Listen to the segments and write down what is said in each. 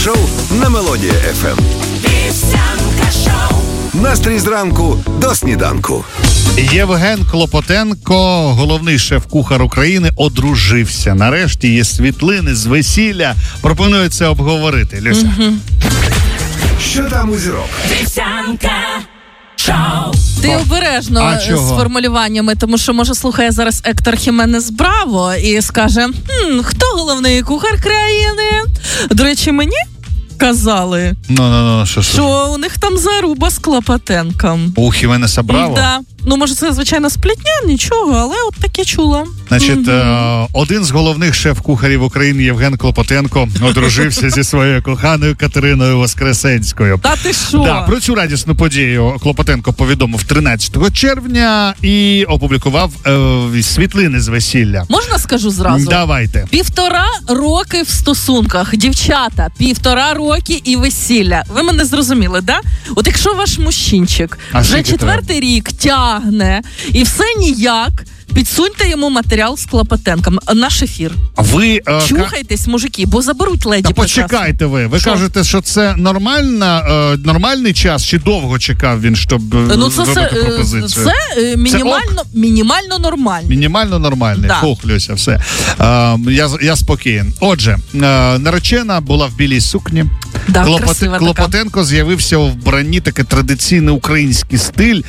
шоу на Мелодія FM. Вівсянка шоу. Настрій зранку до сніданку. Євген Клопотенко, головний шеф-кухар України, одружився. Нарешті є світлини з весілля. Пропоную це обговорити. Люся. Що там у зірок? Вівсянка шоу. Ти обережно з формулюваннями, тому що, може, слухає зараз Ектор Хіменес Браво і скаже, хто головний кухар країни? До речі, мені казали, що у них там заруба з Клопотенком. У Хіменеса Браво? Да. Ну, може, це, звичайно, сплетня, нічого, але от таке чула. Значить, один з головних шеф-кухарів України Євген Клопотенко одружився зі своєю коханою Катериною Воскресенською. Та ти що? Да, про цю радісну подію Клопотенко повідомив 13 червня і опублікував світлини з весілля. Можна скажу зразу? Давайте. 1,5 роки в стосунках. Дівчата, 1,5 роки і весілля. Ви мене зрозуміли, да? От якщо ваш мужчинчик вже 4-й рік тягне і все ніяк, підсуньте йому матеріал з Клопотенком. Наш ефір. Ви чухайтесь, мужики, бо заберуть леді. Та почекайте ви. Ви кажете, що це нормальний час, чи довго чекав він, щоб зробити пропозицію? Це мінімально нормально. Мінімально нормальний. Да. Люся, все. Я спокоєн. Отже, наречена була в білій сукні. Да, Клопотенко з'явився у вбранні, таке традиційний український стиль.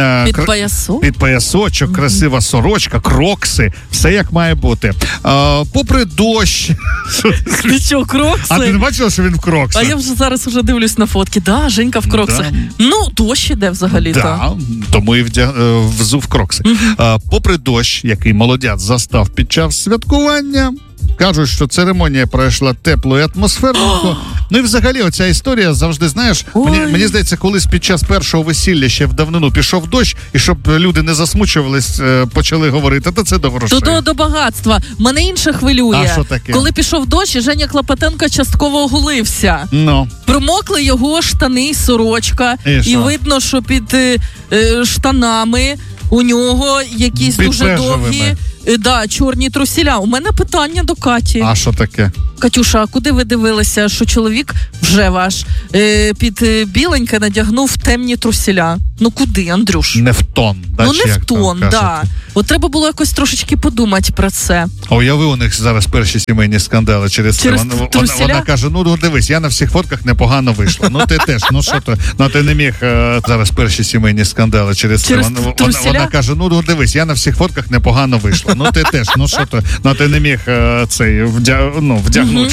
Під поясочок, красива сорочка, крокси, все як має бути. Попри дощ... Ти що, крокси? А ти не бачила, що він в кроксах? А я вже зараз дивлюсь на фотки. Да, Женька в кроксах. Да. Ну, дощ іде взагалі-то. Да, тому і взув крокси. Попри дощ, який молодят застав під час святкування, кажуть, що церемонія пройшла тепло і атмосферно. Ну і взагалі оця історія завжди, знаєш, мені здається, колись під час першого весілля ще в давнину пішов дощ, і щоб люди не засмучувались, почали говорити, та це до грошей. До багатства. Мене інше хвилює. А що таке? Коли пішов дощ, Женя Клопотенко частково оголився. Промокли його штани і сорочка. І видно, що під штанами у нього якісь дуже довгі... Да, чорні трусіля. У мене питання до Каті. А що таке? Катюша, а куди ви дивилися, що чоловік вже ваш під біленьке надягнув темні трусіля? Ну куди, Андрюш? Не в тон. Да, ну не в тон, да. От треба було якось трошечки подумати про це. А уяви, у них зараз перші сімейні скандали через це. Вона каже, ну дивись, я на всіх фотках непогано вийшла. Ну ти теж, ну що то, ну ти не міг зараз перші сімейні скандали через це. Вона каже, ну дивись, я на всіх фотках непогано вийшла. Ну ти теж, ну що то, ну ти не міг цей вдягнути